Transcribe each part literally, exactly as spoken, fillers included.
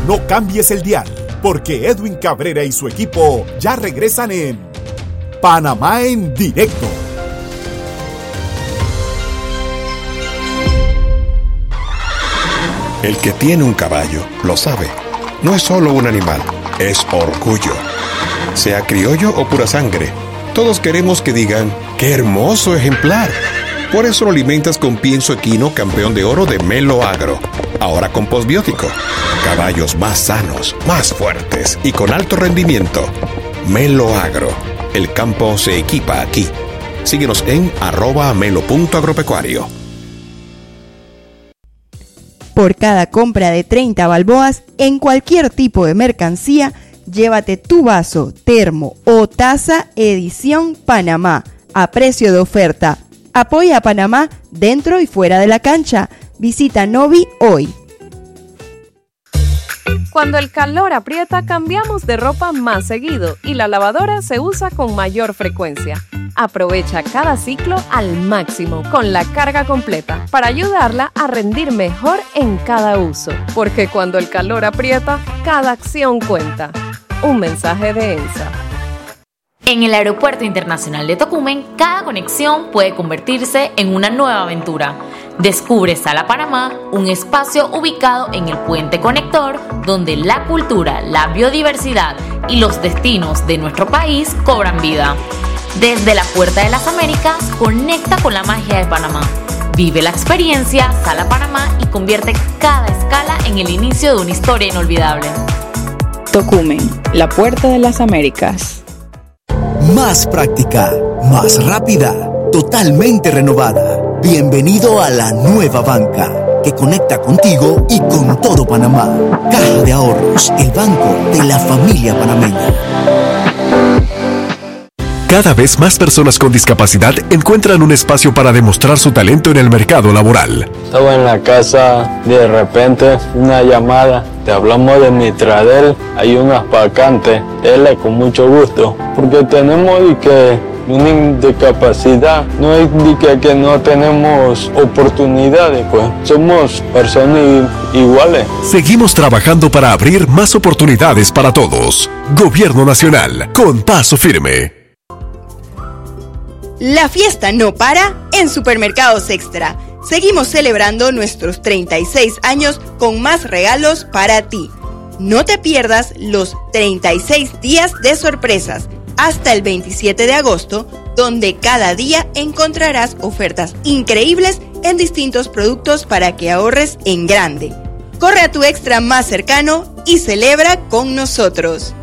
No cambies el dial, porque Edwin Cabrera y su equipo ya regresan en Panamá en Directo. El que tiene un caballo lo sabe. No es solo un animal, es orgullo. Sea criollo o pura sangre, todos queremos que digan, ¡qué hermoso ejemplar! Por eso lo alimentas con pienso equino campeón de oro de Melo Agro. Ahora con postbiótico. Caballos más sanos, más fuertes y con alto rendimiento. Melo Agro. El campo se equipa aquí. Síguenos en arroba melo punto agropecuario. Por cada compra de treinta balboas en cualquier tipo de mercancía, llévate tu vaso, termo o taza edición Panamá a precio de oferta. Apoya a Panamá dentro y fuera de la cancha. Visita Novi hoy. Cuando el calor aprieta, cambiamos de ropa más seguido y la lavadora se usa con mayor frecuencia. Aprovecha cada ciclo al máximo con la carga completa para ayudarla a rendir mejor en cada uso. Porque cuando el calor aprieta, cada acción cuenta. Un mensaje de ENSA. En el Aeropuerto Internacional de Tocumen, cada conexión puede convertirse en una nueva aventura. Descubre Sala Panamá, un espacio ubicado en el puente conector donde la cultura, la biodiversidad y los destinos de nuestro país cobran vida. Desde la Puerta de las Américas, conecta con la magia de Panamá. Vive la experiencia Sala Panamá y convierte cada escala en el inicio de una historia inolvidable. Tocumen, la Puerta de las Américas. Más práctica, más rápida, totalmente renovada. Bienvenido a la nueva banca, que conecta contigo y con todo Panamá. Caja de Ahorros, el banco de la familia panameña. Cada vez más personas con discapacidad encuentran un espacio para demostrar su talento en el mercado laboral. Estaba en la casa, de repente una llamada, te hablamos de Mitradel, hay unas vacantes, dele con mucho gusto, porque tenemos y que una discapacidad, no es de que, que no tenemos oportunidades, pues somos personas iguales. Seguimos trabajando para abrir más oportunidades para todos. Gobierno Nacional, con paso firme. La fiesta no para en Supermercados Extra. Seguimos celebrando nuestros treinta y seis años con más regalos para ti. No te pierdas los treinta y seis días de sorpresas hasta el veintisiete de agosto, donde cada día encontrarás ofertas increíbles en distintos productos para que ahorres en grande. Corre a tu Extra más cercano y celebra con nosotros.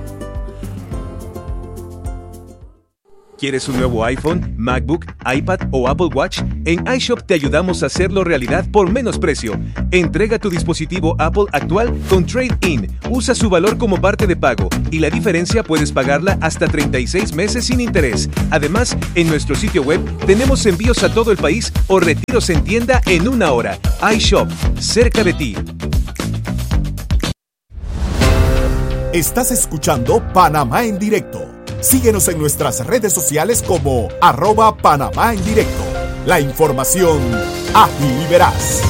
¿Quieres un nuevo iPhone, MacBook, iPad o Apple Watch? En iShop te ayudamos a hacerlo realidad por menos precio. Entrega tu dispositivo Apple actual con Trade-in. Usa su valor como parte de pago y la diferencia puedes pagarla hasta treinta y seis meses sin interés. Además, en nuestro sitio web tenemos envíos a todo el país o retiros en tienda en una hora. iShop, cerca de ti. Estás escuchando Panamá en Directo. Síguenos en nuestras redes sociales como arroba Panamá en Directo. La información ágil y veraz.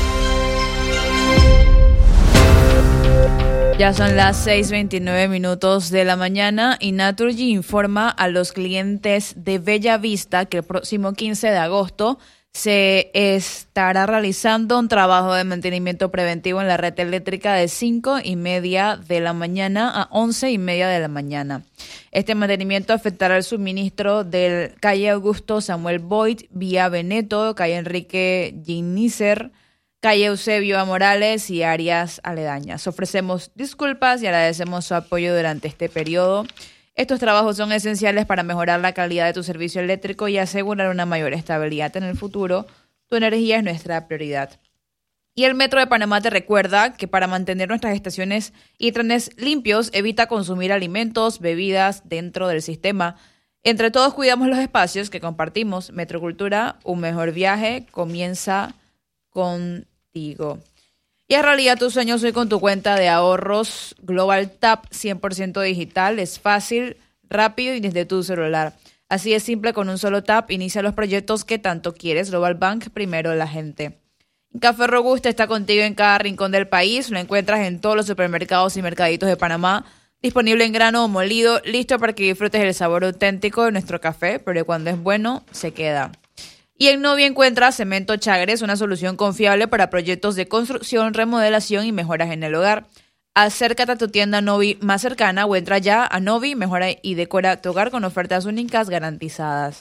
Ya son las seis veintinueve minutos de la mañana y Naturgy informa a los clientes de Bella Vista que el próximo quince de agosto se estará realizando un trabajo de mantenimiento preventivo en la red eléctrica de cinco y media de la mañana a once y media de la mañana. Este mantenimiento afectará el suministro del calle Augusto Samuel Boyd, vía Veneto, calle Enrique Ginnicer, calle Eusebio A. Morales y áreas aledañas. Ofrecemos disculpas y agradecemos su apoyo durante este periodo. Estos trabajos son esenciales para mejorar la calidad de tu servicio eléctrico y asegurar una mayor estabilidad en el futuro. Tu energía es nuestra prioridad. Y el Metro de Panamá te recuerda que para mantener nuestras estaciones y trenes limpios, evita consumir alimentos, bebidas dentro del sistema. Entre todos cuidamos los espacios que compartimos. Metrocultura, un mejor viaje comienza contigo. Y en realidad tus sueños hoy con tu cuenta de ahorros Global Tap cien por ciento digital. Es fácil, rápido y desde tu celular. Así es simple, con un solo tap inicia los proyectos que tanto quieres. Global Bank, primero la gente. Café Robusta está contigo en cada rincón del país. Lo encuentras en todos los supermercados y mercaditos de Panamá. Disponible en grano o molido, listo para que disfrutes el sabor auténtico de nuestro café, pero cuando es bueno, se queda. Y en Novi encuentras Cemento Chagres, una solución confiable para proyectos de construcción, remodelación y mejoras en el hogar. Acércate a tu tienda Novi más cercana o entra ya a Novi, mejora y decora tu hogar con ofertas únicas garantizadas.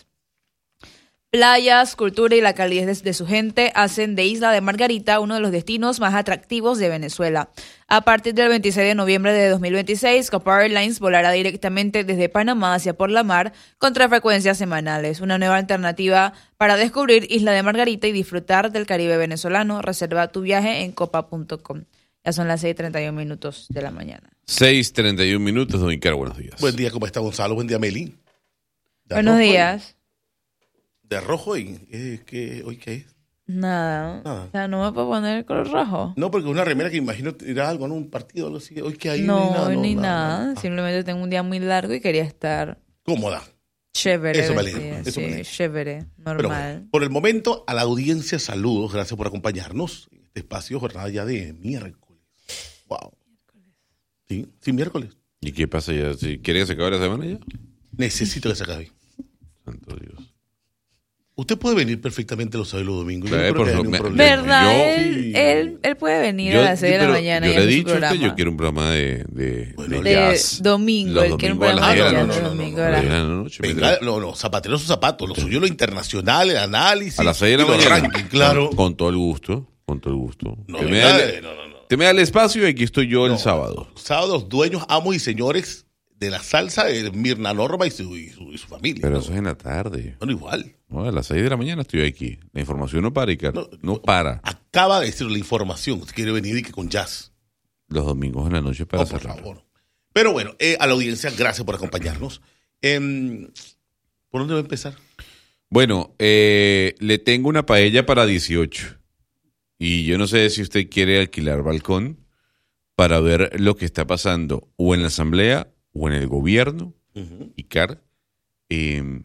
Playas, cultura y la calidez de su gente hacen de Isla de Margarita uno de los destinos más atractivos de Venezuela. A partir del veintiséis de noviembre de dos mil veintiséis, Qatar Airlines volará directamente desde Panamá hacia por la mar con tres frecuencias semanales. Una nueva alternativa para descubrir Isla de Margarita y disfrutar del Caribe venezolano. Reserva tu viaje en copa punto com. Ya son las seis y treinta y un minutos de la mañana. seis y treinta y un minutos, don Icar, buenos días. Buen día, ¿cómo está Gonzalo? Buen día, Meli. Buenos días. De rojo y eh, ¿qué, hoy qué es? Nada. Nada. O sea, no me puedo poner el color rojo. No, porque una remera que imagino irá algo, ¿no? Un partido o algo así. Hoy que hay no, ni nada. No, ni nada. nada. nada. Simplemente tengo un día muy largo y quería estar cómoda. Chévere. Eso me alegra. Sí, me chévere, normal. Pero, por el momento, a la audiencia, saludos. Gracias por acompañarnos. Este espacio, jornada ya de miércoles. Wow. Sí, sí, miércoles. ¿Y qué pasa ya? ¿Si quiere que se acabe la semana ya? Necesito que se acabe. Santo Dios. Usted puede venir perfectamente los sábados y los domingos. Yo no creo que haya ningún problema. ¿Verdad? Yo, él, sí. él, él puede venir yo, a las seis de la mañana. Yo y le he dicho a usted, yo quiero un programa de, de, bueno, de, de jazz. domingo. Él quiere un programa de jazz de domingo. Venga, no, no, zapateros sus zapatos. Lo suyo, lo internacional, el análisis. A las seis de la mañana. Ranking, claro. Con, con todo el gusto. Con todo el gusto. No, te, venga, me da el, no, no, no. te me da el espacio y aquí estoy yo no, el sábado. Sábados, dueños, amos y señores de la salsa, de Mirna Norma y su, y su, y su familia. Pero ¿no? eso es en la tarde. Bueno, igual. No, a las seis de la mañana estoy aquí. La información no para, Icar. No, no para. Acaba de decir la información. Quiere venir y que con jazz. Los domingos en la noche para oh, por cerrar. favor. Pero bueno, eh, a la audiencia, gracias por acompañarnos. Eh, ¿Por dónde va a empezar? Bueno, eh, le tengo una paella para dieciocho. Y yo no sé si usted quiere alquilar balcón para ver lo que está pasando o en la asamblea o en el gobierno, uh-huh. Icar, eh,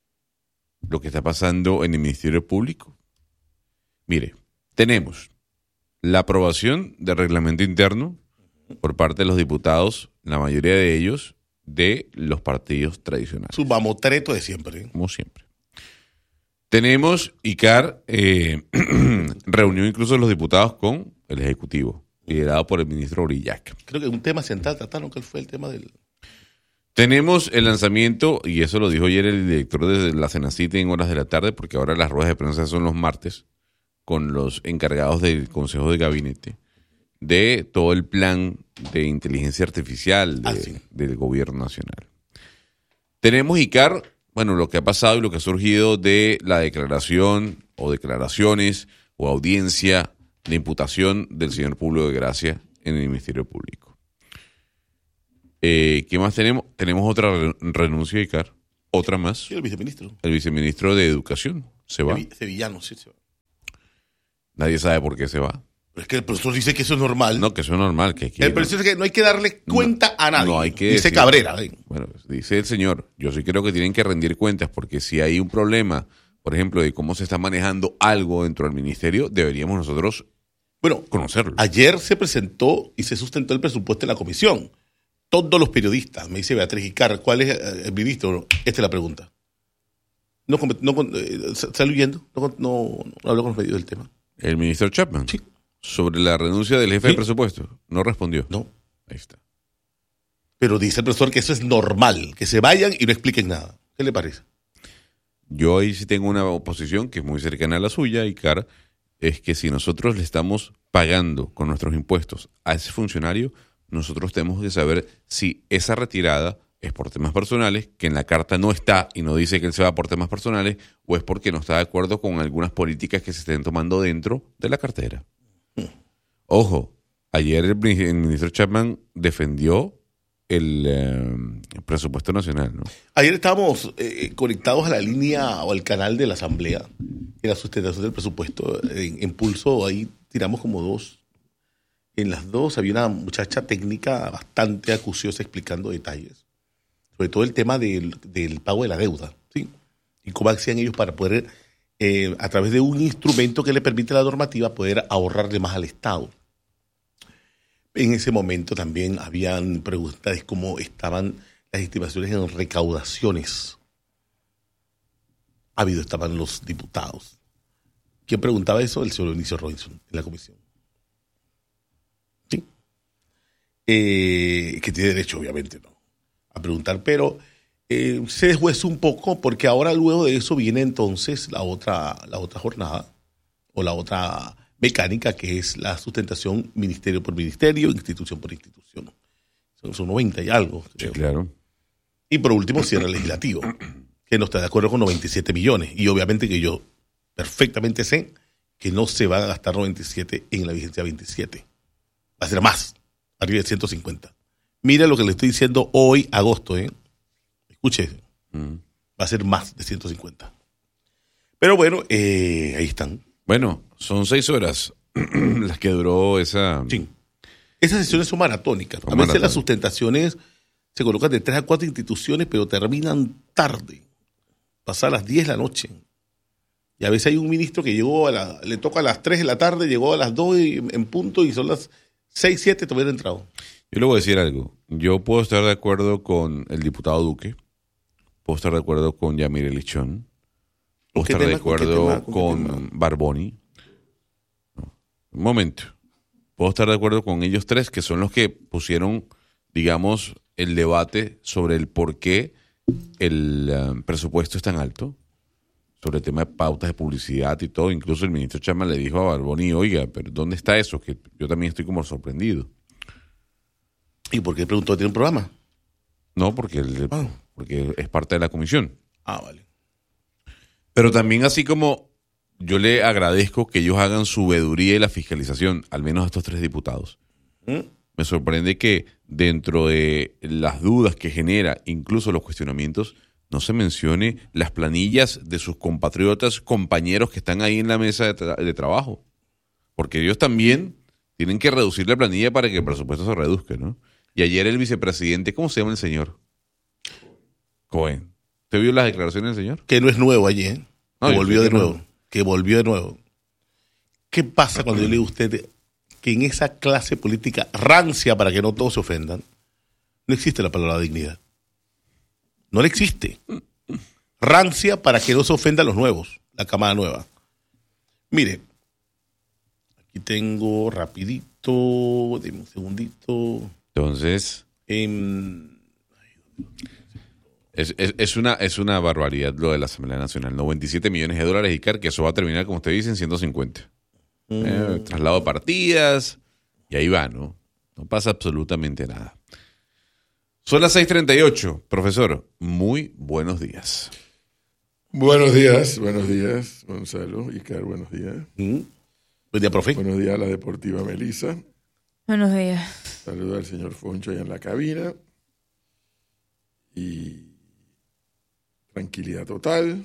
lo que está pasando en el Ministerio Público. Mire, tenemos la aprobación del reglamento interno por parte de los diputados, la mayoría de ellos, de los partidos tradicionales. Su mamotreto de siempre. ¿eh? Como siempre. Tenemos, Icar, eh, reunió incluso a los diputados con el Ejecutivo, liderado por el ministro Brillac. Creo que un tema central trataron, que fue el tema del... Tenemos el lanzamiento, y eso lo dijo ayer el director de la Senacite en horas de la tarde, porque ahora las ruedas de prensa son los martes, con los encargados del Consejo de Gabinete, de todo el plan de inteligencia artificial de, ah, sí. del Gobierno Nacional. Tenemos, Icar, bueno, lo que ha pasado y lo que ha surgido de la declaración o declaraciones o audiencia de imputación del señor Publio de Gracia en el Ministerio Público. Eh, ¿Qué más tenemos? Tenemos otra renuncia, Icar. Otra más. Sí, el viceministro. El viceministro de Educación se va. El sevillano, sí, se va. Nadie sabe por qué se va. Pero es que el profesor dice que eso es normal. No, que eso es normal. Que aquí, el profesor dice que no hay que darle cuenta no, a nadie. No hay que dice decir, Cabrera. ¿eh? Bueno, dice el señor, yo sí creo que tienen que rendir cuentas porque si hay un problema, por ejemplo, de cómo se está manejando algo dentro del ministerio, deberíamos nosotros bueno, conocerlo. Ayer se presentó y se sustentó el presupuesto en la comisión. Todos los periodistas, me dice Beatriz Icar, ¿cuál es el ministro? Esta es la pregunta. No, no eh, ¿Sale huyendo? No, no, no habló con los medios del tema. ¿El ministro Chapman? Sí. Sobre la renuncia del jefe ¿Sí? de presupuesto. No respondió. No. Ahí está. Pero dice el profesor que eso es normal, que se vayan y no expliquen nada. ¿Qué le parece? Yo ahí sí tengo una oposición que es muy cercana a la suya, Icar, es que si nosotros le estamos pagando con nuestros impuestos a ese funcionario, nosotros tenemos que saber si esa retirada es por temas personales, que en la carta no está y no dice que él se va por temas personales, o es porque no está de acuerdo con algunas políticas que se estén tomando dentro de la cartera. Ojo, ayer el, el ministro Chapman defendió el, eh, el presupuesto nacional, ¿no? Ayer estábamos eh, conectados a la línea o al canal de la Asamblea, en la sustentación del presupuesto, en, en Pulso, ahí tiramos como dos. En las dos había una muchacha técnica bastante acuciosa explicando detalles, sobre todo el tema del, del pago de la deuda, ¿sí? Y cómo hacían ellos para poder eh, a través de un instrumento que le permite a la normativa poder ahorrarle más al Estado. En ese momento también habían preguntas de cómo estaban las estimaciones en recaudaciones. Ha habido, estaban los diputados. ¿Quién preguntaba eso? El señor Benicio Robinson en la comisión. Sí. Eh, que tiene derecho, obviamente, ¿no?, a preguntar, pero eh, se deshuesó un poco porque ahora luego de eso viene entonces la otra, la otra jornada o la otra mecánica, que es la sustentación ministerio por ministerio, institución por institución. Son, son noventa y algo. Sí, claro. Y por último cierra el legislativo, que no está de acuerdo con noventa y siete millones. Y obviamente que yo perfectamente sé que no se va a gastar noventa y siete en la vigencia veintisiete. Va a ser más, arriba de ciento cincuenta. Mira lo que le estoy diciendo hoy, agosto, ¿eh? Escuche, mm. va a ser más de ciento cincuenta. Pero bueno, eh, ahí están. Bueno, son seis horas las que duró esa... Sí. Esas sesiones son maratónicas. Son a veces maratónicas. Las sustentaciones se colocan de tres a cuatro instituciones, pero terminan tarde, pasadas las diez de la noche. Y a veces hay un ministro que llegó a la, le toca a las tres de la tarde, llegó a las dos en punto y son las seis, siete, todavía no entrado. Yo le voy a decir algo. Yo puedo estar de acuerdo con el diputado Duque, puedo estar de acuerdo con Yamile Lichón, puedo estar de acuerdo con, con, con Barboni. No. Un momento. Puedo estar de acuerdo con ellos tres, que son los que pusieron, digamos, el debate sobre el por qué el um, presupuesto es tan alto, sobre el tema de pautas de publicidad y todo. Incluso el ministro Chama le dijo a Barboni, oiga, pero ¿dónde está eso? Que yo también estoy como sorprendido. ¿Y por qué preguntó? ¿Tiene un programa? No, porque, el, ah. porque es parte de la comisión. Ah, vale. Pero también, así como yo le agradezco que ellos hagan su veeduría y la fiscalización, al menos a estos tres diputados. ¿Mm? Me sorprende que dentro de las dudas que genera, incluso los cuestionamientos, no se mencione las planillas de sus compatriotas, compañeros que están ahí en la mesa de, tra- de trabajo. Porque ellos también tienen que reducir la planilla para que el presupuesto se reduzca, ¿no? Y ayer el vicepresidente, ¿cómo se llama el señor? Cohen. ¿Usted vio las declaraciones del señor? Que no es nuevo allí, ¿eh? No, que volvió de que nuevo. No. Que volvió de nuevo. ¿Qué pasa cuando yo le digo a usted que en esa clase política rancia, para que no todos se ofendan, no existe la palabra dignidad? No le existe. Rancia para que no se ofendan los nuevos, la camada nueva. Mire, aquí tengo rapidito, deme un segundito. Entonces, eh, es, es, es, una, es una barbaridad lo de la Asamblea Nacional. noventa y siete millones de dólares, y car que eso va a terminar, como usted dice, en ciento cincuenta. Mm. Eh, traslado de partidas, y ahí va, ¿no? No pasa absolutamente nada. Son las seis treinta y ocho. Profesor, muy buenos días. Buenos días, buenos días, Gonzalo, Icar, buenos días. ¿Mm? Buen día, profe. Buenos días a la Deportiva Melissa. Buenos días. Saluda al señor Foncho allá en la cabina. Y tranquilidad total.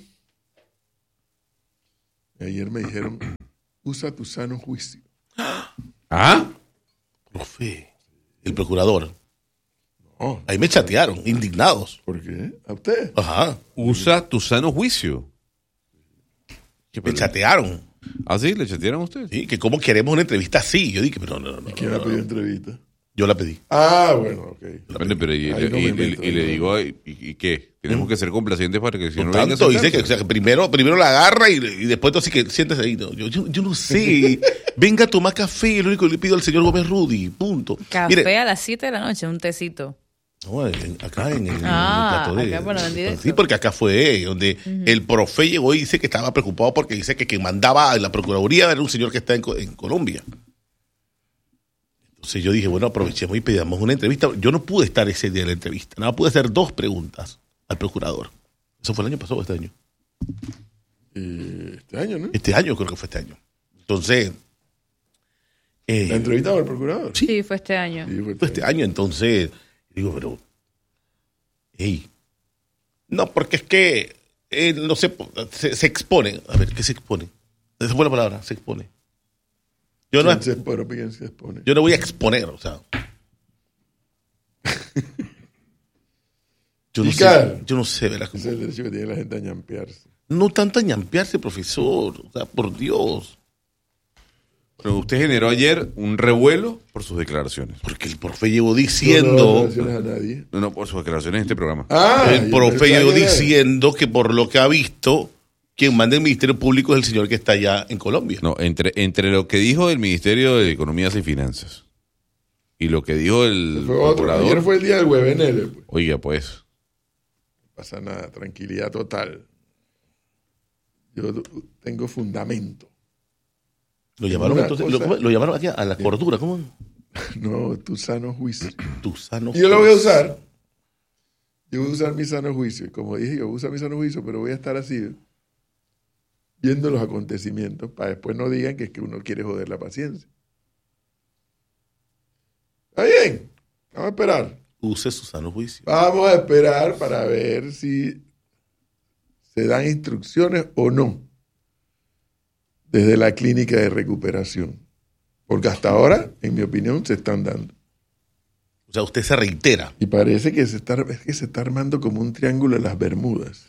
Ayer me dijeron, usa tu sano juicio. ¿Ah? Profe, el procurador. No. Ahí me chatearon, indignados. ¿Por qué? ¿A usted? Ajá. Usa tu sano juicio. Me chatearon. ¿Ah, sí? ¿Le chatearon a usted? Sí, que cómo queremos una entrevista así. Yo dije, pero no, no, no. ¿Y quién no, ha no, pedido no. entrevista? Yo la pedí. Ah, bueno, ok. Bueno, pero y, y, no y, meto, y, y le no. digo, ¿y, y qué? Tenemos ¿Mm? que ser complacientes para que si Por no tanto, dice que, o sea, que primero, primero la agarra y, y después entonces que siéntese ahí. No, yo, yo, yo no sé. Venga a tomar café, lo único que le pido al señor Gómez Rudy, punto. Café Mire, a las siete de la noche, un tecito. No, en, acá en el, ah, en el plato de... Acá por el directo. Sí, porque acá fue donde uh-huh. el profe llegó y dice que estaba preocupado porque dice que quien mandaba en la Procuraduría era un señor que está en, en Colombia. Entonces yo dije, bueno, aprovechemos y pedamos una entrevista. Yo no pude estar ese día en la entrevista. Nada, pude hacer dos preguntas al procurador. ¿Eso fue el año pasado o este año? Eh, este año, ¿no? Este año creo que fue este año. Entonces... Eh, ¿La entrevistaba al procurador? Sí, sí, fue este año. Sí, fue este, fue este año, entonces... Digo, pero, hey, no, porque es que, eh, no sé, se, se expone. A ver, ¿qué se expone? Esa fue la palabra, se expone. Yo no, se expone, ¿quién se expone? Yo no voy a exponer, o sea. Yo no sé, yo no sé, ¿verdad? Es el derecho que tiene la gente a ñampearse. No tanto ñampearse, profesor. O sea, por Dios. Pero usted generó ayer un revuelo por sus declaraciones. Porque el profe llevó diciendo... No, no, a nadie. No, no, por sus declaraciones en este programa. Ah, el profe llevó diciendo que por lo que ha visto, quien manda el Ministerio Público es el señor que está allá en Colombia. No, entre, entre lo que dijo el Ministerio de Economías y Finanzas y lo que dijo el fue otro. procurador... Ayer fue el día del Huevenele. Pues. Oiga, pues... No pasa nada, tranquilidad total. Yo tengo fundamento. Lo llamaron, entonces, lo, lo llamaron aquí a la cordura, ¿cómo? No, tu sano juicio. Tu sano juicio. Y yo lo voy a usar. Yo voy a usar mi sano juicio. Como dije, yo voy a usar mi sano juicio, pero voy a estar así, viendo los acontecimientos, para después no digan que es que uno quiere joder la paciencia. Está bien, vamos a esperar. Use su sano juicio. Vamos a esperar para ver si se dan instrucciones o no desde la clínica de recuperación. Porque hasta ahora, en mi opinión, se están dando. O sea, usted se reitera. Y parece que se está, es que se está armando como un triángulo de las Bermudas.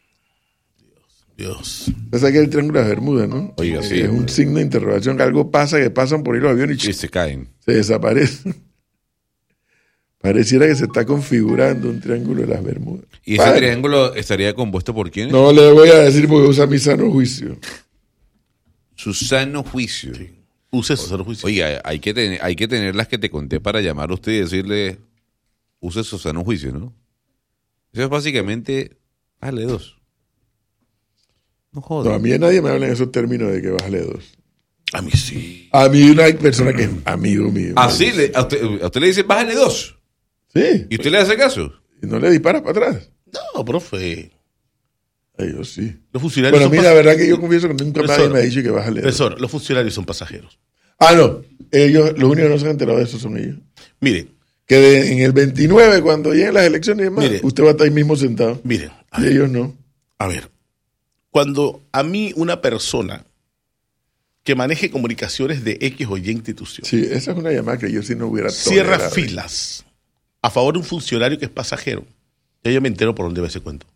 Dios. Usted sabe que es el triángulo de las Bermudas, ¿no? Oiga, sí. Es un signo de interrogación, que algo pasa, que pasan por ahí los aviones y, y se caen. Se desaparecen. Pareciera que se está configurando un triángulo de las Bermudas. ¿Y ese bueno, triángulo estaría compuesto por quién? No le voy a decir porque usa mi sano juicio. Su sano juicio. Sí. Use su sano juicio. Oiga, hay que, ten, hay que tener las que te conté para llamar a usted y decirle, use su sano juicio, ¿no? Eso es básicamente, bájale dos. No jodas. No, a mí nadie me habla en esos términos de que bájale dos. A mí sí. A mí una persona que es amigo mío. ¿Ah, sí? Le, a, usted, a usted le dice, bájale dos. Sí. ¿Y usted le hace caso? Y no le dispara para atrás. No, profe. Ay, yo sí. Los funcionarios bueno, a mí la verdad que yo confieso que nunca profesor, nadie me ha dicho que bájale. Profesor, los funcionarios son pasajeros. Ah, no. Ellos, los únicos que no se han enterado de eso son ellos. Mire. Que de, en el veintinueve, cuando lleguen las elecciones y demás, mire, usted va a estar ahí mismo sentado. Miren. Y ver, ellos no. A ver. Cuando a mí una persona que maneje comunicaciones de X o Y institución. Sí, esa es una llamada que yo sí no hubiera cierra tolerado. filas a favor de un funcionario que es pasajero. Ya yo me entero por dónde va ese cuento.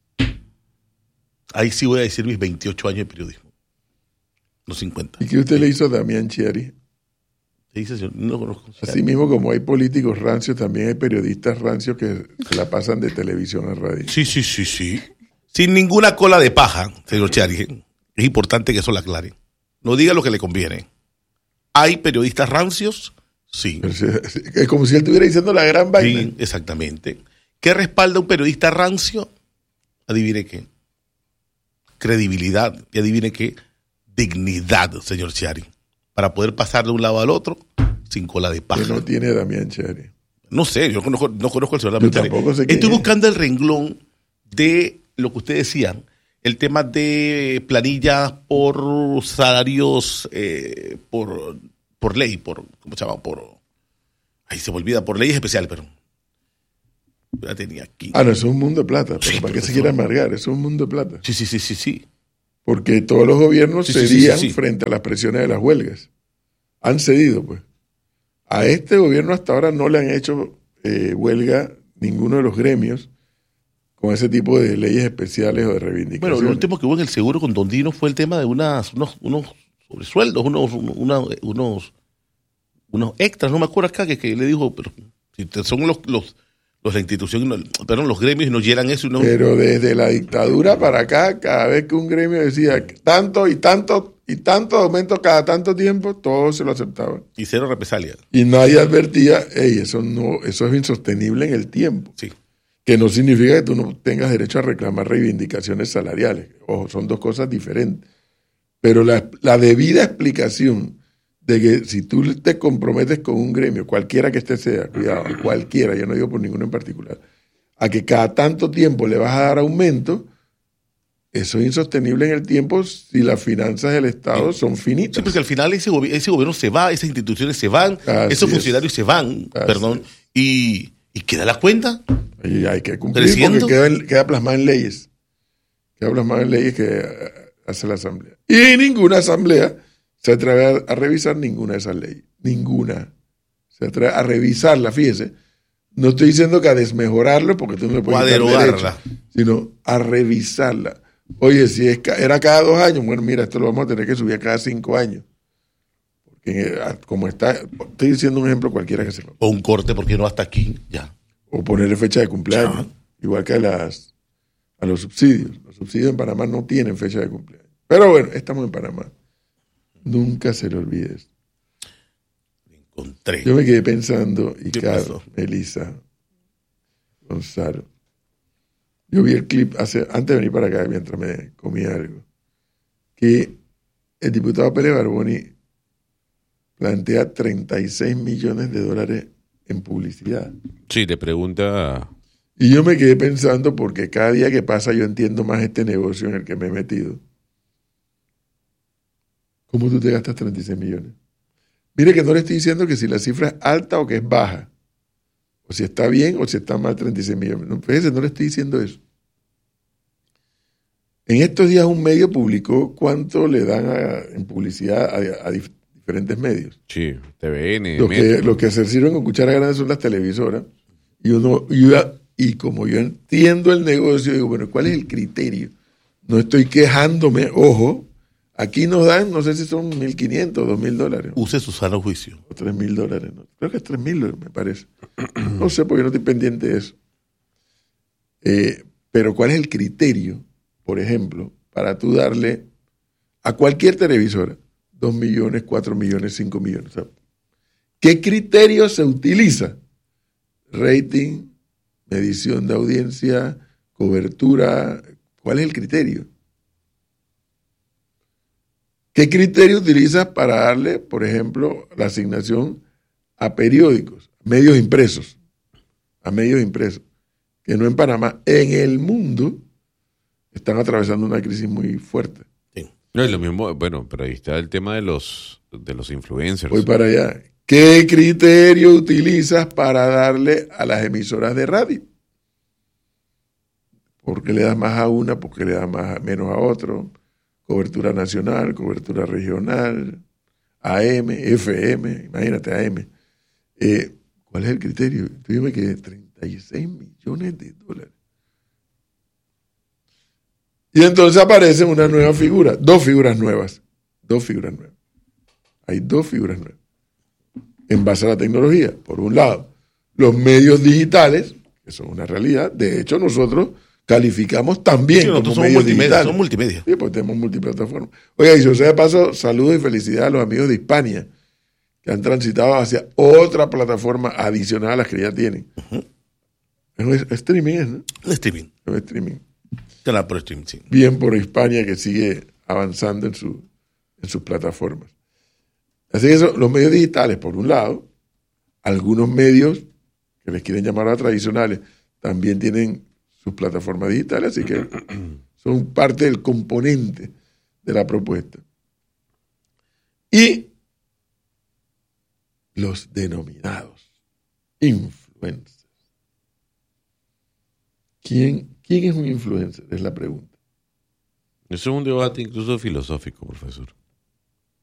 Ahí sí voy a decir mis veintiocho años de periodismo. Los cincuenta. ¿Y qué usted le hizo a Damián Chiari? ¿Qué dice, señor? No conozco. Así mismo como hay políticos rancios, también hay periodistas rancios que se la pasan de televisión a radio. Sí, sí, sí, sí. Sin ninguna cola de paja, señor Chiari. Es importante que eso lo aclare. No diga lo que le conviene. ¿Hay periodistas rancios? Sí. Pero es como si él estuviera diciendo la gran vaina. Sí, exactamente. ¿Qué respalda un periodista rancio? Adivine qué. Credibilidad. Y adivine qué. Dignidad, señor Chiari. Para poder pasar de un lado al otro sin cola de paja. Que no tiene Damián Chiari. No sé, yo no, no conozco al señor Damián Chiari. Tampoco sé Estoy es. buscando el renglón de lo que ustedes decían. El tema de planillas por salarios, eh, por, por ley, por, ¿cómo se llama? Por, ahí se me olvida, por leyes especiales, pero la tenía aquí. Ah, no, eso es un mundo de plata. Pero Sí, ¿para qué profesor. se quiere amargar? Eso es un mundo de plata. Sí, sí, sí, sí, sí. Porque todos los gobiernos Sí, sí, sí, cedían sí, sí. frente a las presiones de las huelgas. Han cedido, pues. A este gobierno hasta ahora no le han hecho eh, huelga ninguno de los gremios con ese tipo de leyes especiales o de reivindicaciones. Bueno, lo último que hubo en el seguro con Don Dino fue el tema de unas, unos, unos sobresueldos, unos, una- unos, unos extras, no me acuerdo acá, que, que le dijo, pero si te- son los, los, los la institución, no, perdón, los gremios y nos llenan eso y no. Pero desde la dictadura para acá, cada vez que un gremio decía tanto y tanto y tanto aumento cada tanto tiempo, todos se lo aceptaban. Y cero represalia. Y nadie advertía, hey, eso no, eso es insostenible en el tiempo. Sí. Que no significa que tú no tengas derecho a reclamar reivindicaciones salariales. Ojo, son dos cosas diferentes. Pero la, la debida explicación de que si tú te comprometes con un gremio, cualquiera que este sea, cuidado, cualquiera, yo no digo por ninguno en particular, a que cada tanto tiempo le vas a dar aumento, eso es insostenible en el tiempo si las finanzas del Estado son finitas. Sí, porque al final ese, gobi- ese gobierno se va, esas instituciones se van, Así esos es. funcionarios se van, Así perdón, y, y queda la cuenta. Y hay que cumplir ¿Creciendo? porque queda, en- queda plasmado en leyes. Queda plasmado en leyes que eh, hace la Asamblea. Y ninguna Asamblea se atreve a, a revisar ninguna de esas leyes. Ninguna. Se atreve a revisarla, fíjese. No estoy diciendo que a desmejorarlo porque tú no le O puedes a quitar derogarla. derecho, sino a revisarla. Oye, si es, era cada dos años, bueno, mira, esto lo vamos a tener que subir a cada cinco años. Porque como está, estoy diciendo un ejemplo cualquiera que se lo... O un corte, porque no hasta aquí, ya. O ponerle fecha de cumpleaños, ya. Igual que a, las, a los subsidios. Los subsidios en Panamá no tienen fecha de cumpleaños. Pero bueno, estamos en Panamá. Nunca se le olvide eso. Encontré. Yo me quedé pensando, y Carlos, Melissa, Gonzalo. Yo vi el clip hace, antes de venir para acá, mientras me comía algo, que el diputado Pérez Barboni plantea treinta y seis millones de dólares en publicidad. Sí, te pregunta... Y yo me quedé pensando, porque cada día que pasa yo entiendo más este negocio en el que me he metido. ¿Cómo tú te gastas treinta y seis millones? Mire que no le estoy diciendo que si la cifra es alta o que es baja, o si está bien o si está mal treinta y seis millones. No, fíjese, no le estoy diciendo eso. En estos días un medio publicó cuánto le dan a, en publicidad a, a dif- diferentes medios. Sí, T V N. Los que, los que se sirven con cuchara grande son las televisoras. Y, uno, y, yo, y como yo entiendo el negocio, digo, bueno, ¿cuál es el criterio? No estoy quejándome, ojo. Aquí nos dan, no sé si son mil quinientos, dos mil dólares. Use su sano juicio. O tres mil dólares, ¿no? Creo que es tres mil, me parece. No sé, porque no estoy pendiente de eso. Eh, pero ¿cuál es el criterio, por ejemplo, para tú darle a cualquier televisora dos millones, cuatro millones, cinco millones? O sea, ¿qué criterio se utiliza? Rating, medición de audiencia, cobertura. ¿Cuál es el criterio? ¿Qué criterio utilizas para darle, por ejemplo, la asignación a periódicos, medios impresos, a medios impresos, que no en Panamá, en el mundo están atravesando una crisis muy fuerte? Sí. No, es lo mismo, bueno, pero ahí está el tema de los, de los influencers. Voy para allá. ¿Qué criterio utilizas para darle a las emisoras de radio? ¿Por qué le das más a una? ¿Por qué le das más, menos a otro? Cobertura nacional, cobertura regional, A M, F M, imagínate A M. Eh, ¿Cuál es el criterio? Entonces yo me quedé treinta y seis millones de dólares. Y entonces aparece una nueva figura, dos figuras nuevas, dos figuras nuevas. Hay dos figuras nuevas en base a la tecnología. Por un lado, los medios digitales, que son una realidad. De hecho, nosotros calificamos también sí, como somos medios multimedia, digitales. Somos multimedia. Sí, pues tenemos multiplataforma. Oiga, y yo sea de paso, saludos y felicidades a los amigos de Hispania, que han transitado hacia otra plataforma adicional a las que ya tienen. Uh-huh. Es, es streaming, ¿es, no? Es streaming. Es streaming. Canal por streaming, sí. Bien por Hispania, que sigue avanzando en, su, en sus plataformas. Así que eso, los medios digitales, por un lado, algunos medios que les quieren llamar a tradicionales, también tienen sus plataformas digitales, así que son parte del componente de la propuesta. Y los denominados influencers. ¿Quién, quién es un influencer? Es la pregunta. Eso es un debate incluso filosófico, profesor.